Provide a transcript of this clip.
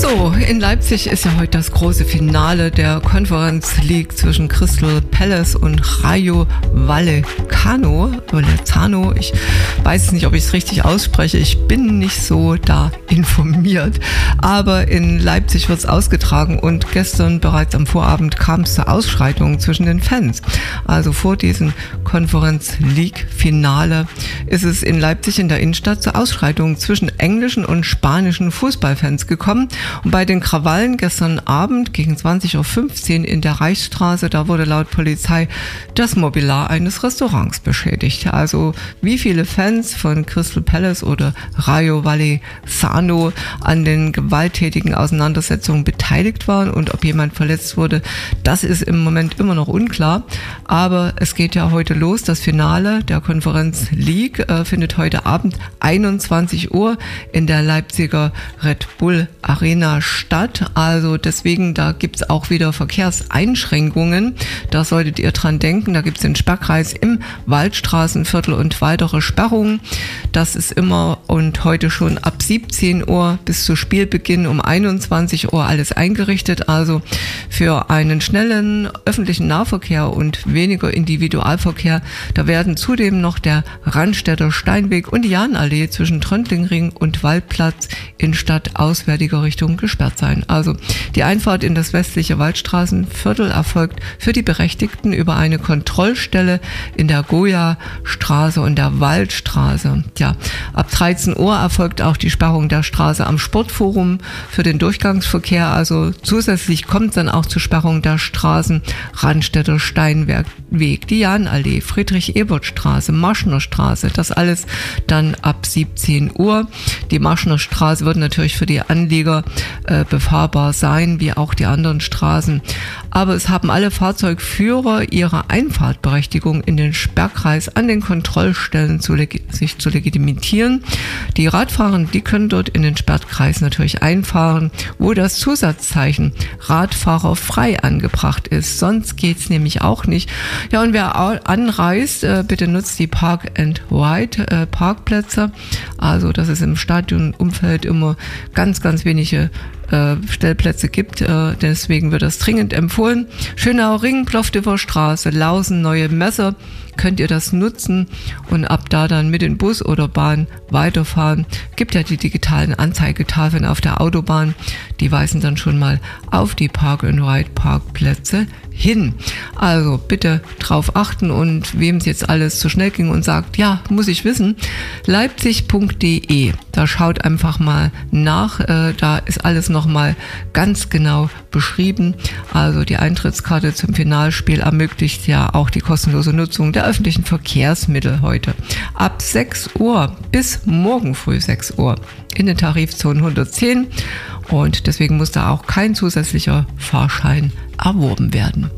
So, in Leipzig ist ja heute das große Finale der Conference League zwischen Crystal Palace und Rayo Vallecano. Ich weiß nicht, ob ich es richtig ausspreche. Ich bin nicht so da informiert. Aber in Leipzig wird es ausgetragen und gestern bereits am Vorabend kam es zur Ausschreitung zwischen den Fans. Also vor diesem Conference League Finale ist es in Leipzig in der Innenstadt zur Ausschreitung zwischen englischen und spanischen Fußballfans gekommen. Und bei den Krawallen gestern Abend gegen 20.15 Uhr in der Reichsstraße, da wurde laut Polizei das Mobiliar eines Restaurants beschädigt. Also wie viele Fans von Crystal Palace oder Rayo Vallecano an den gewalttätigen Auseinandersetzungen beteiligt waren und ob jemand verletzt wurde, das ist im Moment immer noch unklar. Aber es geht ja heute los. Das Finale der Conference League findet heute Abend 21 Uhr in der Leipziger Red Bull Arena statt. Also deswegen, da gibt's auch wieder Verkehrseinschränkungen. Da solltet ihr dran denken. Da gibt's den Sperrkreis im Waldstraßenviertel und weitere Sperrungen. Das ist immer und heute schon ab 17 Uhr bis zu Spielbeginn um 21 Uhr alles eingerichtet. Also für einen schnellen öffentlichen Nahverkehr und weniger Individualverkehr. Da werden zudem noch der Randstädter Steinweg und die Jahnallee zwischen Tröndlingring und Waldplatz in stadtauswärtiger Richtung gesperrt sein. Also die Einfahrt in das westliche Waldstraßenviertel erfolgt für die Berechtigten über eine Kontrollstelle in der Goya-Straße und der Waldstraße. Ja, ab 13 Uhr erfolgt auch die Sperrung der Straße am Sportforum für den Durchgangsverkehr. Also zusätzlich kommt dann auch zur Sperrung der Straßen Randstädter Steinweg, die Jahnallee, Friedrich-Ebert-Straße, Maschnerstraße. Das alles dann ab 17 Uhr. Die Maschnerstraße wird natürlich für die Anlieger befahrbar sein, wie auch die anderen Straßen. Aber es haben alle Fahrzeugführer ihre Einfahrtberechtigung in den Sperrkreis an den Kontrollstellen sich zu legitimieren. Die Radfahrer, die können dort in den Sperrkreis natürlich einfahren, wo das Zusatzzeichen Radfahrer frei angebracht ist. Sonst geht's nämlich auch nicht. Ja, und wer anreist, bitte nutzt die Park-and-Ride Parkplätze. Also, dass es im Stadionumfeld immer ganz, ganz wenige Stellplätze gibt, deswegen wird das dringend empfohlen. Schönauer Ring, Plovdiver Straße, Lausen, Neue Messe, könnt ihr das nutzen und ab da dann mit dem Bus oder Bahn weiterfahren. Gibt ja die digitalen Anzeigetafeln auf der Autobahn, die weisen dann schon mal auf die Park-and-Ride-Parkplätze hin. Also bitte drauf achten und wem es jetzt alles zu schnell ging und sagt, ja, muss ich wissen, leipzig.de, da schaut einfach mal nach, da ist alles nochmal ganz genau beschrieben. Also die Eintrittskarte zum Finalspiel ermöglicht ja auch die kostenlose Nutzung der öffentlichen Verkehrsmittel heute. Ab 6 Uhr bis morgen früh 6 Uhr in den Tarifzonen 110 und deswegen muss da auch kein zusätzlicher Fahrschein erworben werden.